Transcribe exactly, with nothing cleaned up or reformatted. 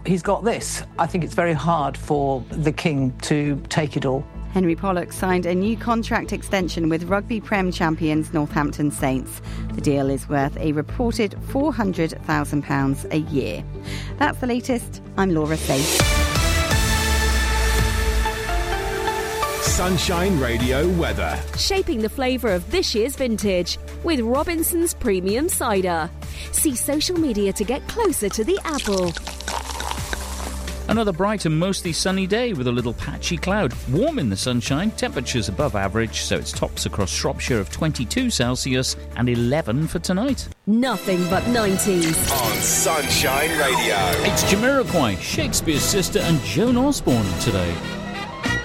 he's got this. I think it's very hard for the King to take it all. Henry Pollock signed a new contract extension with rugby Prem champions Northampton Saints. The deal is worth a reported four hundred thousand pounds a year. That's the latest. I'm Laura Faith. Sunshine Radio weather. Shaping the flavour of this year's vintage with Robinson's Premium Cider. See social media to get closer to the apple. Another bright and mostly sunny day with a little patchy cloud. Warm in the sunshine, temperatures above average, so it's tops across Shropshire of twenty-two Celsius and eleven for tonight. Nothing but nineties. On Sunshine Radio. It's Jamiroquai, Shakespeare's Sister and Joan Osborne today.